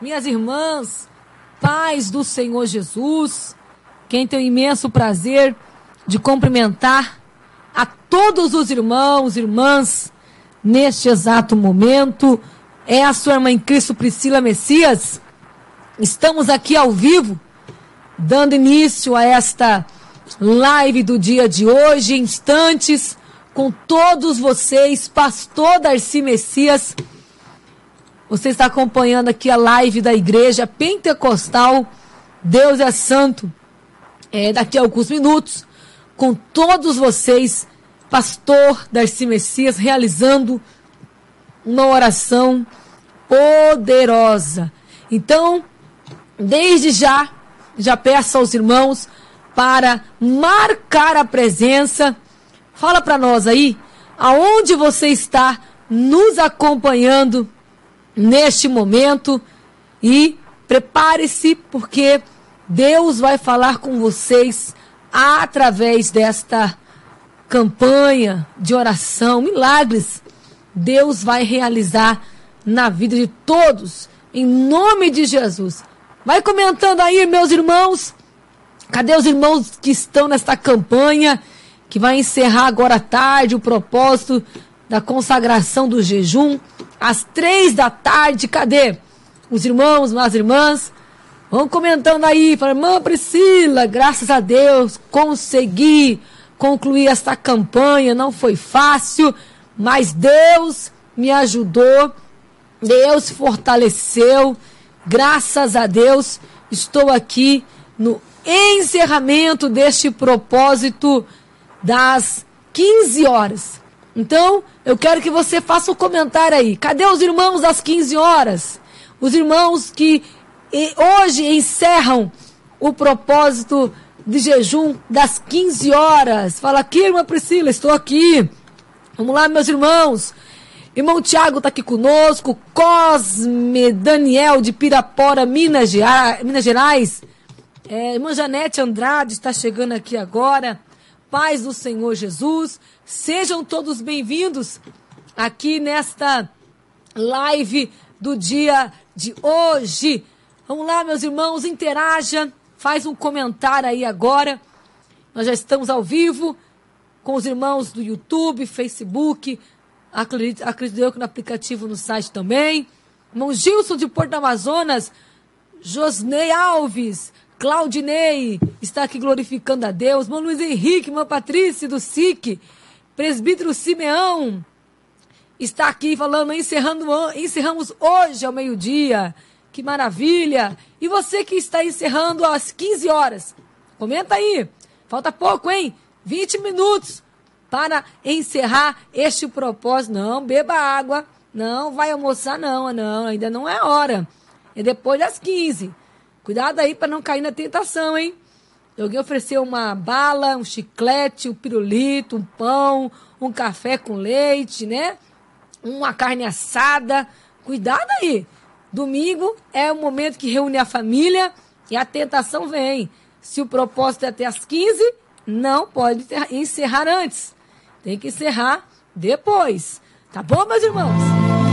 minhas irmãs, paz do Senhor Jesus, quem tem o imenso prazer de cumprimentar a todos os irmãos e irmãs neste exato momento, é a sua irmã em Cristo, Priscila Messias. Estamos aqui ao vivo, dando início a esta live do dia de hoje, instantes, com todos vocês, Pastor Darcy Messias. Você está acompanhando aqui a live da Igreja Pentecostal Deus é Santo. Daqui a alguns minutos, com todos vocês, Pastor Darcy Messias, realizando uma oração poderosa. Então, desde já peço aos irmãos para marcar a presença. Fala para nós aí, aonde você está nos acompanhando neste momento, e prepare-se, porque Deus vai falar com vocês através desta campanha de oração. Milagres Deus vai realizar na vida de todos, em nome de Jesus. Vai comentando aí, meus irmãos. Cadê os irmãos que estão nesta campanha, que vai encerrar agora à tarde o propósito da consagração do jejum, às 15h? Cadê os irmãos, as irmãs? Vão comentando aí, fala, irmã Priscila, graças a Deus, consegui concluir esta campanha, não foi fácil, mas Deus me ajudou, Deus fortaleceu, graças a Deus, estou aqui no encerramento deste propósito das 15 horas. Então, eu quero que você faça um comentário aí. Cadê os irmãos das 15 horas? Os irmãos que hoje encerram o propósito de jejum das 15 horas. Fala aqui, irmã Priscila, estou aqui. Vamos lá, meus irmãos. Irmão Tiago está aqui conosco. Cosme Daniel de Pirapora, Minas Gerais. Irmã Janete Andrade está chegando aqui agora. Paz do Senhor Jesus. Sejam todos bem-vindos aqui nesta live do dia de hoje. Vamos lá, meus irmãos, interaja, faz um comentário aí agora. Nós já estamos ao vivo com os irmãos do YouTube, Facebook, acredito eu que no aplicativo, no site também. Irmão Gilson de Porto Amazonas, Josnei Alves, Claudinei está aqui glorificando a Deus. Irmão Luiz Henrique, irmã Patrícia do SIC, presbítero Simeão está aqui falando, encerramos hoje ao meio-dia. Que maravilha! E você que está encerrando às 15 horas, comenta aí. Falta pouco, hein? 20 minutos para encerrar este propósito. Não beba água, não vai almoçar, não, ainda não é hora. É depois das 15. Cuidado aí para não cair na tentação, hein? Alguém ofereceu uma bala, um chiclete, um pirulito, um pão, um café com leite, né? Uma carne assada. Cuidado aí. Domingo é o momento que reúne a família e a tentação vem. Se o propósito é até as 15, não pode encerrar antes. Tem que encerrar depois. Tá bom, meus irmãos?